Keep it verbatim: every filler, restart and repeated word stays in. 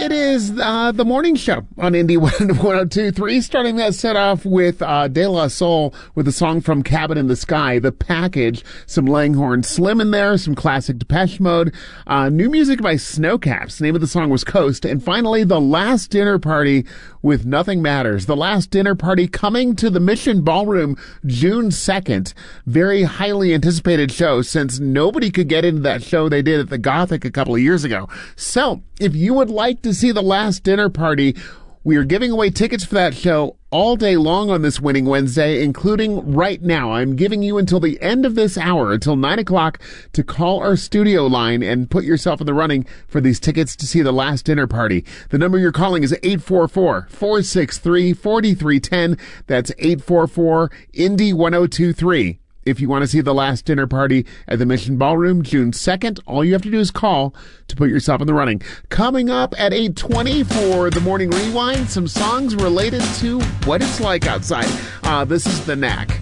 It is uh, the morning show on Indie one oh two point three, starting that set off with uh, De La Soul with a song from Cabin in the Sky, The Package, some Langhorne Slim in there, some classic Depeche Mode, uh, new music by Snowcaps. The name of the song was Coast, and finally, The Last Dinner Party with Nothing Matters. The Last Dinner Party coming to the Mission Ballroom June second. Very highly anticipated show since nobody could get into that show they did at the Gothic a couple of years ago. So, if you would like to see The Last Dinner Party, we are giving away tickets for that show all day long on this Winning Wednesday, including right now. I'm giving you until the end of this hour, until nine o'clock, to call our studio line and put yourself in the running for these tickets to see The Last Dinner Party. The number you're calling is eight four four, four six three, four three one zero. That's eight four four, Indie one oh two three. If you want to see The Last Dinner Party at the Mission Ballroom June second, all you have to do is call to put yourself in the running. Coming up at eight twenty for the Morning Rewind, some songs related to what it's like outside. Uh, this is The Knack.